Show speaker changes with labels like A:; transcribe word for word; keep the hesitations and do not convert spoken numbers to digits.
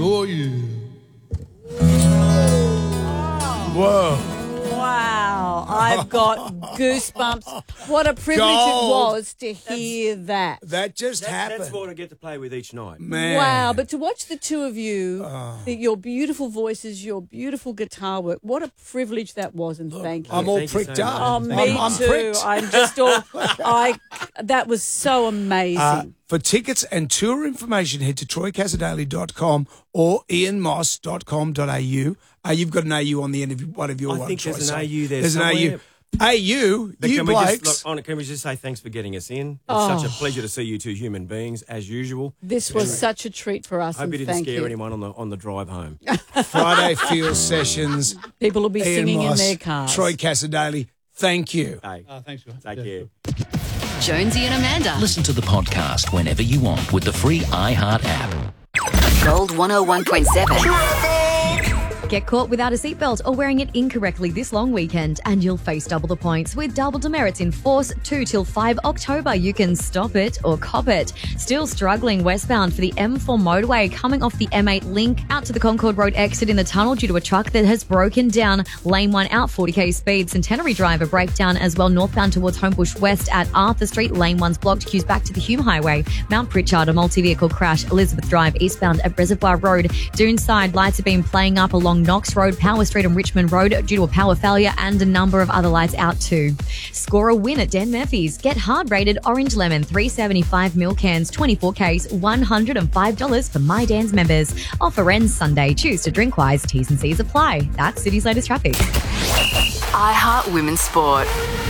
A: adore you. Whoa.
B: Wow, I've got goosebumps. What a privilege
A: Gold.
B: it was to hear that.
A: That just
C: That's,
A: happened.
C: that's what I get to play with each night.
A: Man.
B: Wow, but to watch the two of you, the, your beautiful voices, your beautiful guitar work, what a privilege that was, and thank you.
A: I'm all
C: Thank you
A: pricked
C: so
A: up.
C: much.
B: Oh, me
A: I'm, I'm
B: too.
A: pricked.
B: I'm just all, I, that was so amazing.
A: Uh, for tickets and tour information, head to troy casadale dot com or ian moss dot com dot a u. Uh, you've got an A U on the end of one of your
C: I
A: one
C: think
A: choice.
C: there's an A U there
A: There's an A U.
C: somewhere.
A: A U,
C: But
A: you
C: can we just,
A: blokes.
C: look, Honor, can we just say thanks for getting us in? It's
B: Oh.
C: such a pleasure to see you two human beings, as usual.
B: this was such a treat for us,
C: I hope
B: and
C: you didn't
B: thank
C: scare
B: you.
C: anyone on the on the drive home.
A: Friday Field Sessions.
B: People will be
A: Ian
B: singing
A: Moss,
B: in their cars.
A: Troy Casadale, thank you.
C: Hey,
D: Oh, thanks, guys.
C: take care.
E: Jonesy and Amanda.
F: Listen to the podcast whenever you want with the free iHeart app.
E: Gold one oh one point seven.
G: Get caught without a seatbelt or wearing it incorrectly this long weekend, and you'll face double the points with double demerits in force two till five October. You can stop it or cop it. Still struggling westbound for the M four motorway, coming off the M eight link out to the Concord Road exit in the tunnel due to a truck that has broken down. Lane one out, forty k speed. Centenary Drive a breakdown as well, northbound towards Homebush West at Arthur Street. Lane one's blocked, queues back to the Hume Highway. Mount Pritchard, a multi-vehicle crash. Elizabeth Drive eastbound at Reservoir Road. Doonside, lights have been playing up along Knox Road, Power Street and Richmond Road due to a power failure, and a number of other lights out too. Score a win at Dan Murphy's. Get hard rated orange lemon three seventy-five mil cans, twenty-four Ks, one hundred five dollars for My Dan's members. Offer ends Sunday. Choose to drink wise. T's and C's apply. That's City's latest traffic.
E: iHeart Women's Sport.